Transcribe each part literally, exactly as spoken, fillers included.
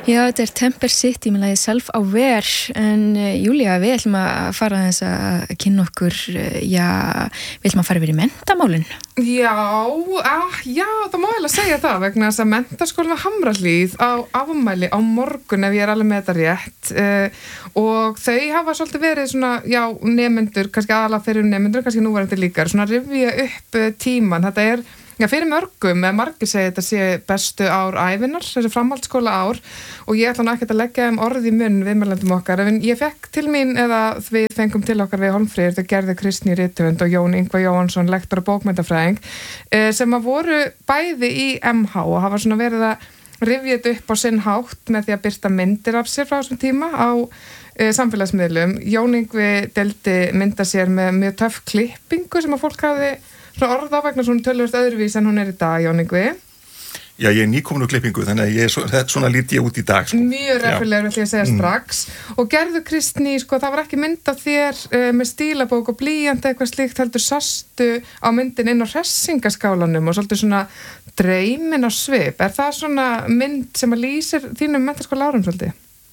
Já, þetta er Temper City með lagið Self-Aware, en uh, Júlía, við ætlum að fara þess að kynna okkur, uh, já, við ætlum að fara yfir í menntamálin. Já, ah, já, það má eiginlega segja það vegna þess að menntaskólinn við Hamrahlíð á afmæli á morgun ef ég er alveg með þetta rétt uh, og þau hafa svolítið verið svona, já, nemendur, kannski aðalega fyrir nemendur, kannski núverandi líka, svona rifja upp uh, tíman, þetta er Já, fyrir mörgum, með margir segja þetta sé bestu ár ævinar, þessi framhaldsskóla ár og ég ætla nú ekkert að leggja um orð í munn viðmælendum okkar, en ég fekk til mín eða við fengum til okkar við Hólmfríður, þau Gerði Kristný rithöfund og Jón Ingvar Jóhannsson, lektor og bókmenntafræðing, sem að voru bæði í M H og hafa svona verið að rifja þetta upp á sinn hátt með því að birta myndir af sér frá þessum tíma á e, samfélagsmiðlum. Jón Ingvi deldi mynda sér með mjög töff klippingu sem að fólk hafi svona orða vegna svona tölvöld öðruvís en hún er í dag, Jón Ingvi. Já, ég er nýkomin úr klippingu, þannig að ég er svona, svona lít ég út í dag. Sko. Mjög refilegur, ætla ég að segja mm. strax. Og Gerður Kristný, sko, það var ekki mynd af þér uh, með stílabók og blýjant eitthvað slíkt, heldur sastu á myndin inn á hressingaskálanum og svolítið svona dreymin á svip. Er það svona mynd sem að lýsir þínum menntaskóla árum svolítið?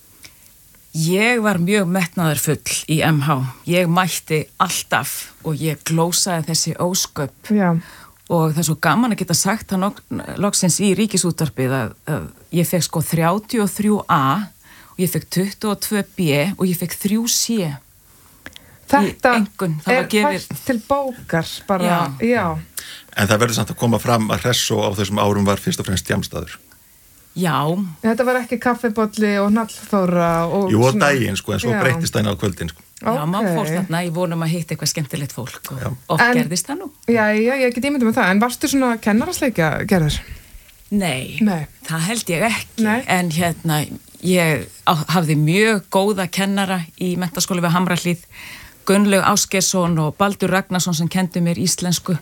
Ég var mjög metnaðarfull í M H. Ég mætti alltaf og ég glósaði þessi ósköp. Já. Og það er svo gaman að geta sagt það loksins í Ríkisútvarpið að, að ég fekk sko þrjátíu og þrjú A og ég fekk tuttugu og tvö B og ég fekk þrjú C. Þetta engun, er gefið... fært til bókar bara. Já. Já. En það verður samt að koma fram að Hressó á þessum árum var fyrst og fremst djamstaður. Já. Þetta var ekki kaffibolli og hnallþóra og... Jú, á daginn, sko, en svo breyttist það á kvöldin, sko. Já, okay. maður fór þarna, ég vonum að hitta eitthvað skemmtilegt fólk og, og en, gerðist það nú. Já, já, ég get ímyndum með það, en varstu svona kennarasleikja, Gerður? Nei, Nei, það held ég ekki, Nei. En hérna, ég á, hafði mjög góða kennara í menntaskóla við Hamrahlíð, Gunnlaug Ásgeirsson og Baldur Ragnarsson sem kenndi mér íslensku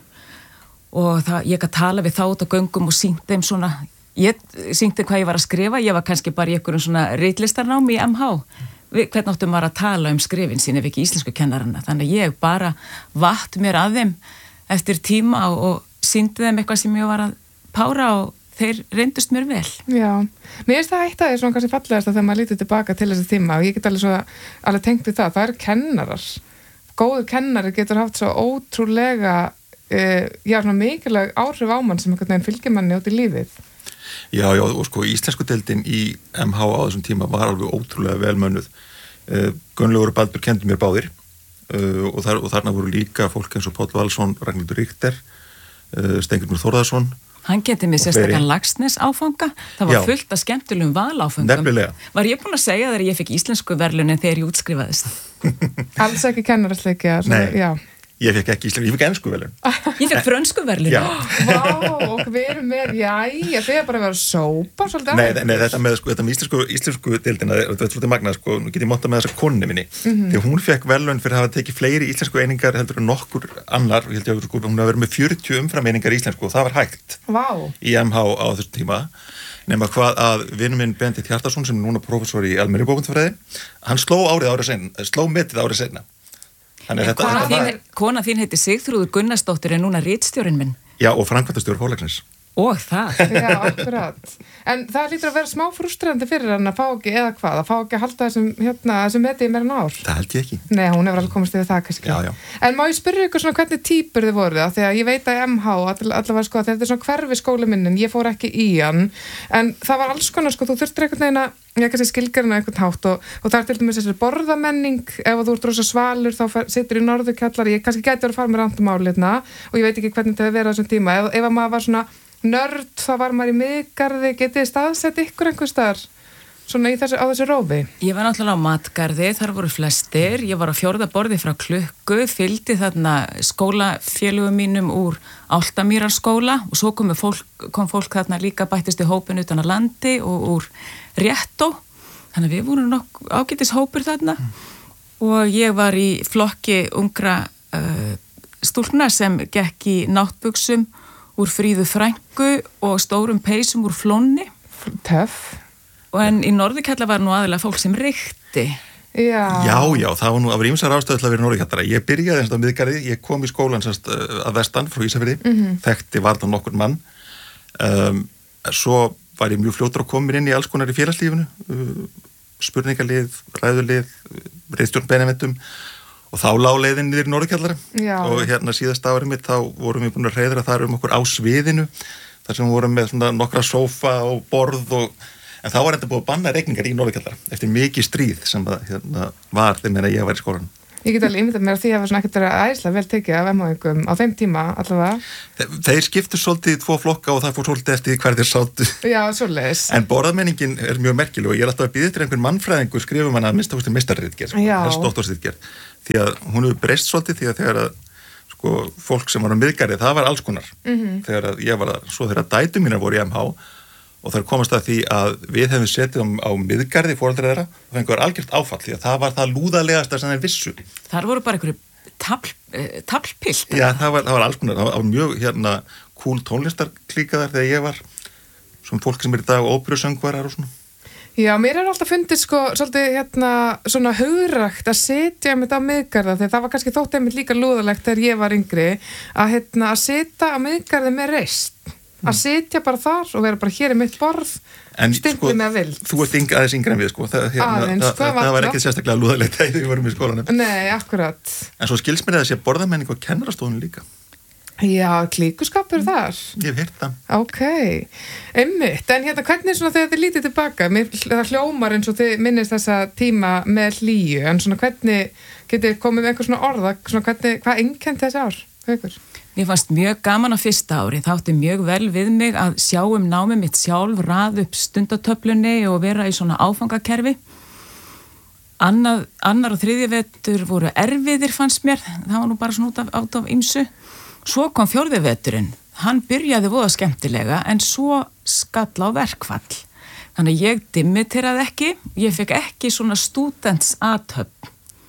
og það, ég gat tala við þá út á göngum og sýnt þeim svona, ég sýnti hvað ég var að skrifa, ég var kannski bara í einhverjum svona ritlistarnámi í M H. Hvernig áttum maður að tala um skrifin sín ef ekki íslensku kennarana, þannig að ég bara vatt mér að þeim eftir tíma og, og sýndi þeim eitthvað sem ég var að pára og þeir reyndust mér vel. Já, mér finnst það eitt að það er svona kannski fallegast að þegar maður lítur tilbaka til þessi tíma og ég get alveg, svo, alveg tengt við það, það eru kennarar. Góður kennari getur haft svo ótrúlega, uh, já svona mikilvæg áhrif á mann sem einhvern veginn fylgir manni út í lífið. Já, já, og sko íslenskudeildin í M H á þessum tíma var alveg ótrúlega velmönnuð. Uh, Gunnlaugur og Baldur kendu mér báðir uh, og, þar, og þarna voru líka fólk eins og Páll Valsson, Ragnhildur Ríkter, uh, Steingrímur Þórðarson. Hann geti mér sérstakann Laxness áfanga. Það var já. Fullt af skemmtilegum valáfangum. Nefnilega. Var ég búin að segja þegar ég fekk íslensku verðlunin þegar ég útskrifaðist? Alls ekki kennarasleikja. Nei. Já. Ég fekk ekki íslensku, ég fekk ensku verðlun. Ég fekk frönsku verðlun. Vá, og við erum með, jæja, þið er bara að vera sópa svolítið. Nei, nei, þetta með, sko, þetta með íslensku, íslensku deildina, þetta er svolítið magnað, sko, nú get ég montað með þessa konu minni. Mm-hmm. Þegar hún fekk verðlun fyrir að hafa tekið fleiri íslensku einingar heldur en nokkur annar, og ég held ég að sko, hún hafa verið með fjörutíu umfram einingar íslensku og það var hægt. Vá. Í M H á þessum tíma. Nema hvað að vinur minn Benedikt Hjartarson sem er núna prófessor í almennri bókmenntafræði, hann sló árið árið seinna, sló metið árið seinna. Þetta, kona, þetta, þín, kona þín heiti Sigþrúður Gunnarsdóttir er núna ritstjórinn minn. Já, og framkvæmdastjóri Forlagsins. Og það. Já, akkurat. En það lítur að vera smá frustrerandi fyrir hann að fá ekki, eða hvað, að fá ekki að halda þessum, hérna, þessum metið í meira en ár. Það held ég ekki. Nei, hún hefur alveg komast yfir það kannski. Já, já. En má ég spyrja ykkur svona hvernig típur þið voruð það? Þegar ég veit að M H, allavega sko, þetta er svona hverfi skóli minn, en ég fór ekki í hann. En það var alls konar, sko, þú þurftir einhvern veginn að ég kannski skilgarinn á einhvern hátt og, og það er til dæmis þessi borðamenning, ef þú ert rosa svalur þá situr í norðurkjallari, ég kannski gæti verið að fara með randumálirna og ég veit ekki hvernig þetta hefur verið á þessum tíma, ef, ef maður var svona nörd þá var maður í miðgarði, getið þið staðsett ykkur einhvers staðar svona í þessu, á þessu rófi? Ég var náttúrulega á matgarði, þar voru flestir, ég var á fjórða borði frá Klukku, fylgdi þarna skólafélugum mínum úr Álftamýrarskóla og svo kom fólk, kom fólk þarna líka bættist í hópin utan að landi og úr Réttó, þannig að við vorum nokk ágætis hópur þarna mm. og ég var í flokki ungra uh, stúlkna sem gekk í náttbuxum úr Fríðu frænku og stórum peysum úr Flónni. Töff. Og en í Norðurkjalla var nú aðalega fólk sem reykti. Já. Já, já, það var nú, það var ýmsar ástæður til að vera Norðurkjallara. Ég byrjaði þess að miðgarði, ég kom í skólan semst að vestan frá Ísafirði, mm-hmm. þekkti varðan nokkur mann. Um, svo var ég mjög fljótur að koma mér inn í alls konar í félagslífinu, spurningalið, ræðulið, reiðstjórn beinaventum og þá lá leiðin niður í Norðurkjallara og hérna síðasta árið mitt þá vorum við búin að hreiðra þar um okkur á sviðinu þar sem við vorum með svona nokkra sófa og borð og en þá var enda búið að banna regningar í Norðurkjallara eftir mikið stríð sem að, hérna, var þegar meina ég var í skólanum. Ég get alveg ímyndað mér að því að það var svona ekkert verið æðislega vel tekið af M H-ingum á þeim tíma allavega. Þe þeir skiptu svolítið í tvo flokka og það fór svolítið eftir hver þeir sátu. Já, svoleiðis. En borðamenningin er mjög merkileg og ég er alltaf að býða eftir einhvern mannfræðingur skrifum hana að minnst ástu meistarritgerð, helst doktorsritgerð. Því að hún hefur breyst svolítið því að þegar að sko, fólk sem var á miðgarði, það var alls konar. Mm-hmm. Þegar að ég var að, svo þegar dætur mínar voru í M H og þar komast að því að við hefum setið á, á miðgarði foreldra þeirra og fengur algjört áfall því að það var það lúðalegasta sem þeir vissu. Þar voru bara einhverju tafl, eh, taflpilt. Já, það var, það var alls konar, það var mjög hérna cool tónlistarklíka þar þegar ég var svona fólk sem er í dag óperusöngvarar og svona. Já, mér er alltaf fundið sko svolítið hérna svona hugrækt að setja með það á miðgarða þegar það var kannski þótt einmitt líka lúðalegt þegar ég var yngri að hérna að setja á miðgarði með reist. Að sitja bara þar og vera bara hér í mitt borð stimpli sko, með vild. Þú ert yng, aðeins yngre en við sko. Það, hérna, aðeins, það, það, það var ekki sérstaklega lúðalegt þegar við vorum í skólanum. Nei, akkurat. En svo skils mér að það sé borðamenning og kennarastofunum líka. Já, klíkuskapur þar. Ég hef heyrt það. Ok, einmitt. En hérna, hvernig svona þegar þið lítið tilbaka, mér, það hljómar eins og þið minnist þessa tíma með hlýju, en svona hvernig getið komið með einhver svona orða, svona hvernig, hvað einkennt þessi ár, Haukur? Mér fannst mjög gaman á fyrsta ári, það átti mjög vel við mig að sjá um námið mitt sjálf, rað upp stundatöflunni og vera í svona áfangakerfi. Annað, annar og þriðji vetur voru erfiðir fannst mér, það var nú bara svona út af, át af ýmsu. Svo kom fjórði veturinn, hann byrjaði voða skemmtilega en svo skall á verkfall. Þannig að ég dimmiteraði ekki, ég fekk ekki svona stúdents athöfn.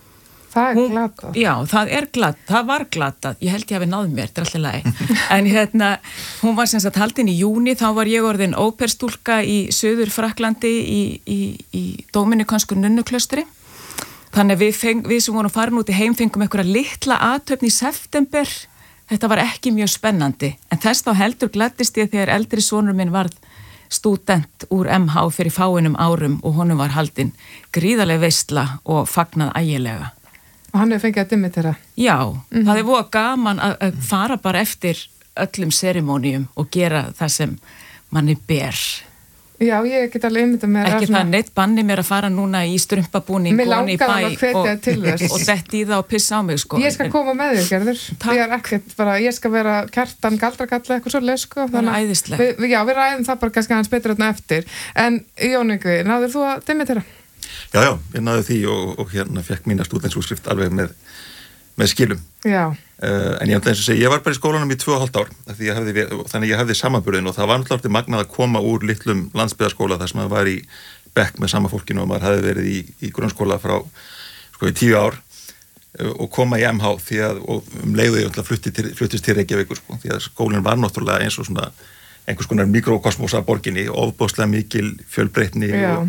Það er glatað. Já, það er glatað, það var glatað, ég held ég hafi náð mér, þetta er alltaf lagi. En hérna, hún var sem sagt haldin í júni, þá var ég orðin óperstúlka í Suður Fraklandi í, í, í Dominikansku nunnuklaustri. Þannig við, feng, við sem vorum farin út í heim fengum einhverja litla athöfn í september, þetta var ekki mjög spennandi. En þess þá heldur gladdist ég þegar eldri sonur minn varð stúdent úr M H fyrir fáinum árum og honum var haldin gríðarleg veisla og fagnað ægilega. Og hann hefur fengið að dimmitera. Já, mm-hmm. Það er voða gaman að, að fara bara eftir öllum serimónium og gera það sem manni ber. Já, ég get alveg einmitt að mér ekki það neitt banni mér að fara núna í strumpabúning og í bæ og, og detti í það og pissa á mig sko. Ég skal koma með þér, Gerður. Ég er ekkert bara, ég skal vera Kjartan Galdrakalla eitthvað svo sko. Það er æðislegt. Við, já, við ræðum það bara kannski hans betur þarna eftir. En Jón Yngvi, náður þú að dimmitera? Já, já, ég náði því og, og hérna fekk mína stúdentsútskrift alveg með, með skilum. Já. Uh, en ég, eins og segi, ég var bara í skólanum í tvö og hálft ár, því ég hefði, þannig ég hefði samanburðin og það var náttúrulega magnað að koma úr litlum landsbyggðarskóla þar sem maður var í bekk með sama fólkinu og maður hefði verið í, í grunnskóla frá sko í tíu ár uh, og koma í M H því að, og um leiðu ég fluttist til, fluttist til Reykjavíkur sko, því að skólinn var náttúrulega eins og svona einhvers konar mikrokosmos af borginni, ofboðslega mikil fjölbreytni og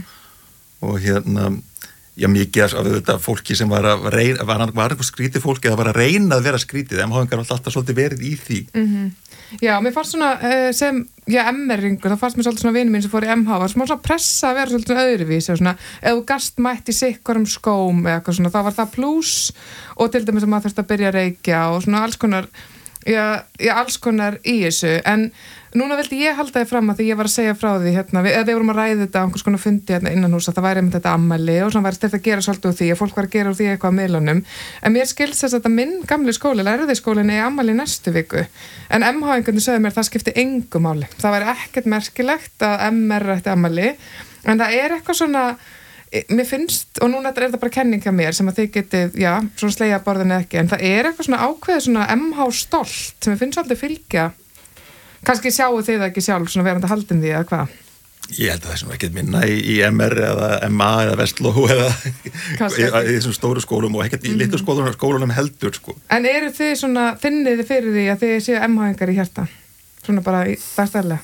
og hérna, já mikið af þetta fólki sem var að reyna, var, var einhver skrítið fólki eða var að reyna að vera skrítið, M H-ingar var alltaf svolítið verið í því. Mm-hmm. Já, mér fannst svona sem, já, M-eringur, það fannst mér svolítið svona vinur mín sem fór í M H, var svona pressa að vera svolítið öðruvísi og svona, ef þú gast mætt í sikkurum skóm eða eitthvað svona, þá var það pluss og til dæmis að maður þurfti að byrja að reykja og svona alls konar, já, já alls konar í þessu, en núna vildi ég halda þið fram að því ég var að segja frá því hérna, við, við vorum að ræða þetta á einhvers konar fundi hérna innan hús að það væri einmitt þetta ammæli og svona væri styrkt að gera svolítið úr því að fólk var að gera úr því eitthvað á miðlunum en mér skilst þess að þetta minn gamli skóli lærðiskólinn er ammæli næstu viku en M H-ingarnir sögðu mér það skipti engu máli það væri ekkert merkilegt að M R ætti ammæli en það er eitthvað svona mér finnst, og núna er þetta bara kenning hjá mér sem að þið getið, já, svona slegja borðinu ekki en það er eitthvað svona ákveðið svona M H stolt sem ég finnst alltaf fylgja kannski sjáu þið það ekki sjálf svona verandi haldin því eða hvað? Ég held að það sem ekki minna í, í M R eða M A eða Vestló eða í, í þessum stóru skólum og ekkert í mm. litur skólunum, skólunum heldur sko. En eru þið svona, finnið þið fyrir því að þið séu M H-ingar í hjarta? Svona bara í dagstæðlega?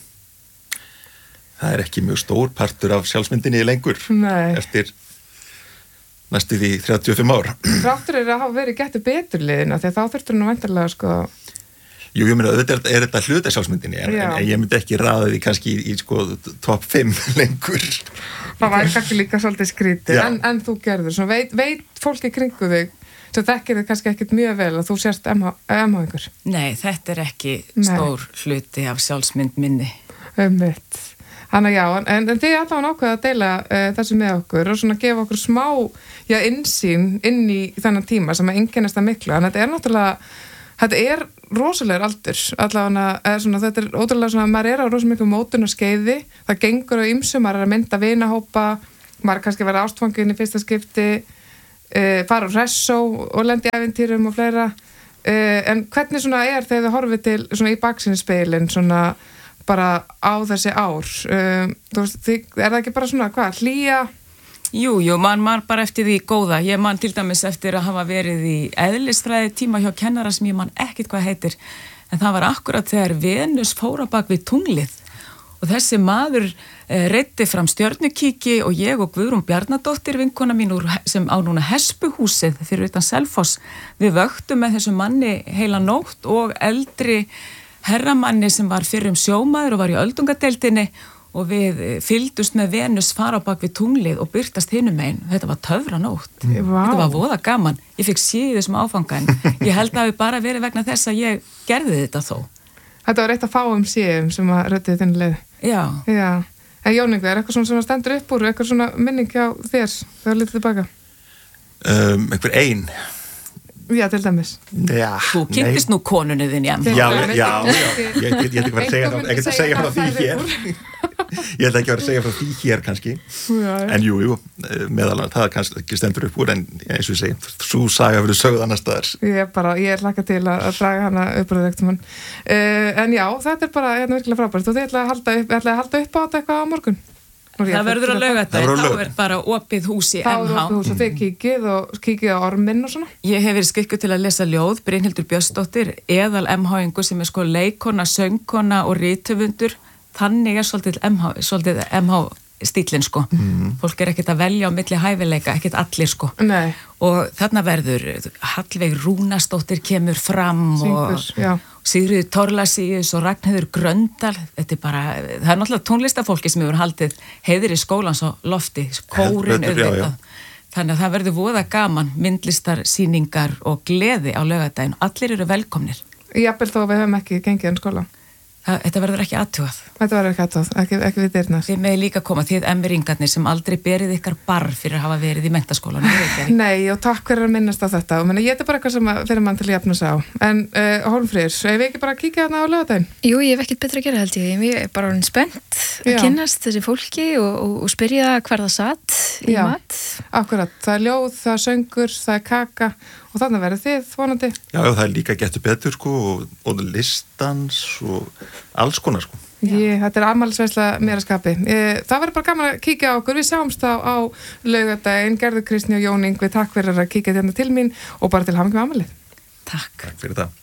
Það er ekki mjög stór partur af sjálfsmyndinni lengur Nei. Eftir næstu því þrjátíu og fimm ár. Þráttur er að hafa verið getur betur liðina því að þá þurftur nú væntanlega sko Jú, ég meina, auðvitað er, er þetta hluta sjálfsmyndinni, en, en, en ég myndi ekki raða því kannski í, í sko, topp fimm lengur. Það væri kannski líka svolítið skrítið, en, en þú gerður, svona, veit, veit fólki kringu þig, svo þekkir þið kannski ekkert mjög vel að þú sérst M H-ingur? Nei, þetta er ekki stór Nei. hluti af sjálfsmynd minni. Um mitt. Þannig já, en, en þið allavega ákveða að deila uh, þessu með okkur og svona gefa okkur smá, já, innsýn inn í þennan tíma sem að einkennast að miklu, en þetta er náttúrulega, þetta er rosalegur aldur, allavega, eða svona, þetta er ótrúlega svona, maður er á rosalega miklu mótun og skeiði, það gengur á ýmsu, maður er að mynda vinahópa, maður er kannski að vera ástfangin í fyrsta skipti, uh, fara á hressó og lendi í ævintýrum og fleira, uh, en hvernig svona er þegar þið horfið til svona í baksinnspeilin, svona bara á þessi ár, uh, þú veist, þið, er það ekki bara svona, hvað, hlýja? Jú, jú, mann man bara eftir því góða. Ég man til dæmis eftir að hafa verið í eðlisfræði tíma hjá kennara sem ég man ekkert hvað heitir. En það var akkurat þegar Venus fór á bak við tunglið og þessi maður eh, reiddi fram stjörnukíki og ég og Guðrún Bjarnadóttir, vinkona mín úr, sem á núna Hespuhúsið fyrir utan Selfoss, við vöktum með þessu manni heila nótt og eldri herramanni sem var fyrrum sjómaður og var í öldungadeildinni og við fylgdust með Venus fara á bak við tunglið og byrtast hinum megin. Þetta var töfranótt. Mm. Wow. Þetta var voða gaman. Ég fikk síðu þessum áfanga en ég held að við bara verið vegna þess að ég gerði þetta þó. Þetta var eitt að fáum síðum sem að röddið þinn leið. Já. Já. En Jóningur, er eitthvað svona sem stendur upp úr, eitthvað svona minning hjá þér þegar litið tilbaka? Um, einhver ein. Já, til dæmis. Já, Þú kynntist nú konunni þinn, já. Já, já, já. Ég, ég, ég ætla ekki að vera að segja frá því hér. Ég ætla ekki að vera að segja frá því hér kannski. Já, já. En jú, jú, meðalega það kannski ekki stendur upp úr, en eins og ég segi, svo saga verið sögð annars staðar. Ég bara, ég er hlakka til að, að draga hana upp úr þektum hann. Uh, en já, þetta er bara hérna virkilega frábært og þið ætla að halda upp, ætla að halda upp á þetta eitthvað á morgun. Það verður að laugardaginn, þá er bara opið hús í M H. Þá er opið hús og þið kíkið og kíkið á orminn og svona. Ég hef verið skikkuð til að lesa ljóð, Brynhildur Björnsdóttir, eðal M H-ingur sem er sko leikona, söngkona og rithöfundur. Þannig er svolítið M H, svolítið M H stílinn sko. Mm. Fólk er ekkert að velja á milli hæfileika, ekkert allir sko. Nei. Og þarna verður Hallveig Rúnasdóttir kemur fram Syngur, og já. Sigríður Torlasíus og Ragnheiður Gröndal. Þetta er bara, það er náttúrulega tónlistafólki sem hefur haldið heiðri skólans á lofti, kórin auðvitað. Þannig að það verður voða gaman, myndlistarsýningar og gleði á laugardaginn. Allir eru velkomnir. Jafnvel þó að við höfum ekki gengið en skóla. Það, þetta verður ekki aðtugað. Þetta verður ekki aðtugað, ekki, ekki við dyrnar. Þið með líka koma, þið emmeringarnir sem aldrei berið ykkar barr fyrir að hafa verið í menntaskólanum. Nei, og takk fyrir að minnast á þetta. Og meni, ég er bara eitthvað sem fyrir mann til að jafna sig á. En uh, Hólmfríður, ef við ekki bara kíkja þarna á laugardaginn? Jú, ég hef ekkert betra að gera held ég. Ég er bara orðin spennt að Já. kynnast þessi fólki og, og, og spyrja hvar það satt í Já. mat. Akkurat, það er ljóð, það er söngur, það er kaka og þannig verður þið vonandi. Já, já, það er líka Gettu betur sko og, og listans og alls konar sko. Ég, þetta er afmælisveisla meira skapi. Ég, það verður bara gaman að kíkja á okkur. Við sjáumst á, á laugardaginn. Gerður Kristný og Jón Yngvi, takk fyrir að kíkja hérna til mín og bara til hamingju með afmælið. Takk. Takk fyrir það.